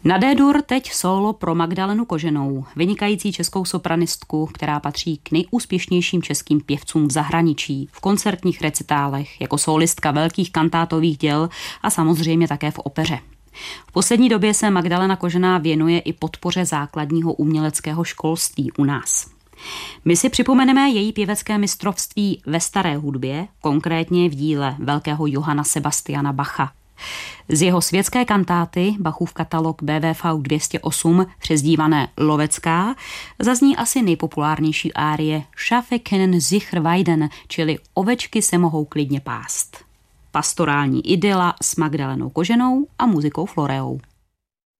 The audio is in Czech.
Na D-dur teď sólo pro Magdalenu Koženou, vynikající českou sopranistku, která patří k nejúspěšnějším českým pěvcům v zahraničí, v koncertních recitálech, jako sólistka velkých kantátových děl a samozřejmě také v opeře. V poslední době se Magdalena Kožená věnuje i podpoře základního uměleckého školství u nás. My si připomeneme její pěvecké mistrovství ve staré hudbě, konkrétně v díle velkého Johanna Sebastiana Bacha. Z jeho světské kantáty, Bachův katalog BWV 208, přezdívané Lovecká, zazní asi nejpopulárnější árie Schafe können sich weiden, čili Ovečky se mohou klidně pást. Pastorální idyla s Magdalenou Koženou a muzikou Floreou.